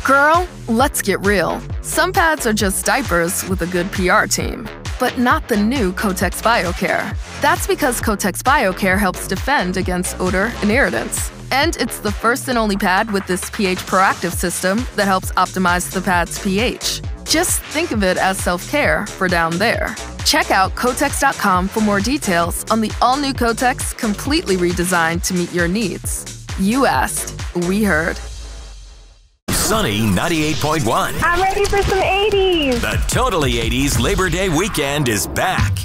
Girl, let's get real. Some pads are just diapers with a good PR team, but not the new Kotex BioCare. That's because Kotex BioCare helps defend against odor and irritants. And it's the first and only pad with this pH proactive system that helps optimize the pad's pH. Just think of it as self-care for down there. Check out Kotex.com for more details on the all-new Kotex, completely redesigned to meet your needs. You asked, we heard. Sunny 98.1. I'm ready for some 80s. The Totally 80s Labor Day weekend is back.